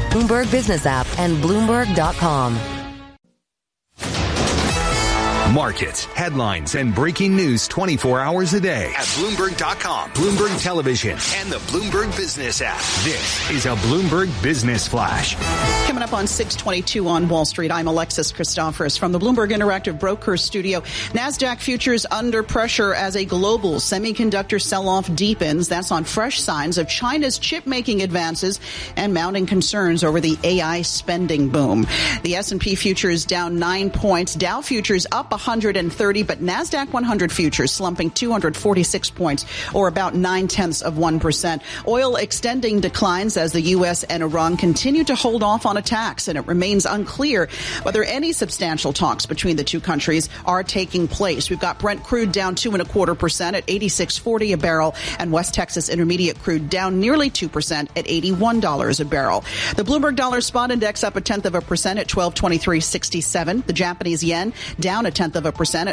Bloomberg Business app, and Bloomberg.com. Markets, headlines, and breaking news 24 hours a day at Bloomberg.com, Bloomberg Television, and the Bloomberg Business app. This is a Bloomberg Business Flash. Coming up on 622 on Wall Street, I'm Alexis Christoforous from the Bloomberg Interactive Brokers Studio. NASDAQ futures under pressure as a global semiconductor sell-off deepens. That's on fresh signs of China's chip-making advances and mounting concerns over the AI spending boom. The S&P futures down 9 points. Dow futures up 130, but NASDAQ 100 futures slumping 246 points, or about 0.9%. Oil extending declines as the U.S. and Iran continue to hold off on attacks, and it remains unclear whether any substantial talks between the two countries are taking place. We've got Brent crude down 2.25% at $86.40 a barrel, and West Texas Intermediate crude down nearly 2% at $81 a barrel. The Bloomberg Dollar Spot Index up 0.1% at 1223.67. The Japanese yen down 0.1% at